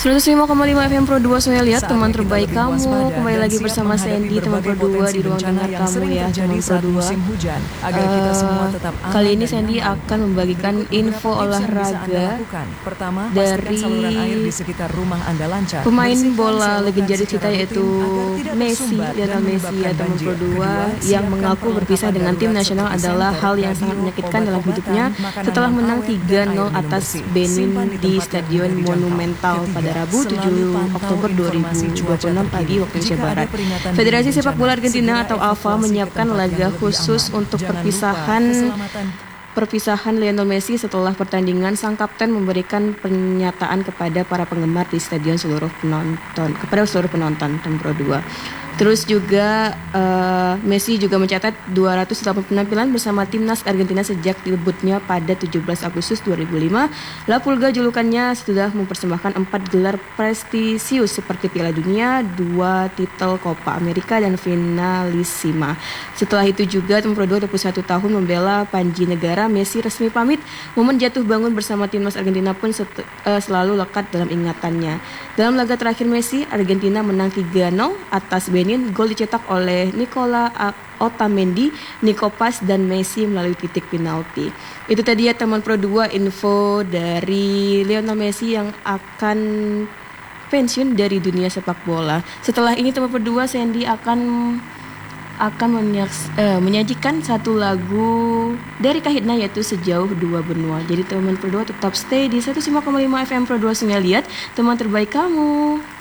105,5 FM Pro 2 saya lihat teman terbaik kamu kembali lagi bersama Sandy teman Pro 2 di ruang dengar kamu ya teman Pro 2. Kali ini Sandy akan membagikan info olahraga dari pemain bola legendaris kita yaitu Messi, Lionel Messi ya teman Pro 2 yang mengaku berpisah dengan tim nasional adalah hal yang sangat menyakitkan dalam hidupnya setelah menang 3-0 atas Benin di Stadion Monumental pada Rabu 7 Oktober 2026 pagi waktu Indonesia Barat. Federasi Sepak Bola Argentina atau ALFA menyiapkan laga khusus untuk perpisahan Lionel Messi setelah pertandingan. Sang kapten memberikan pernyataan kepada para penggemar di stadion seluruh penonton tim Pro 2. Terus juga Messi juga mencatat 280 penampilan bersama timnas Argentina sejak debutnya pada 17 Agustus 2005. La Pulga julukannya sudah mempersembahkan 4 gelar prestisius seperti Piala Dunia, 2 titel Copa America dan Finalissima. Setelah itu juga tim Pro 2 21 tahun membela Panji Negara, Messi resmi pamit. Momen jatuh bangun bersama timnas Argentina pun selalu lekat dalam ingatannya. Dalam laga terakhir Messi, Argentina menang 3-0 atas Benin. Gol dicetak oleh Nicola Otamendi, Nico Paz, dan Messi melalui titik penalti. Itu tadi ya teman Pro 2 info dari Lionel Messi yang akan pensiun dari dunia sepak bola. Setelah ini teman Pro 2 Sandy akan menyajikan satu lagu dari Kahitna yaitu Sejauh Dua Benua. Jadi teman Pro 2 tetap stay di 105,5 FM Pro 2 Sungai Liat, teman terbaik kamu.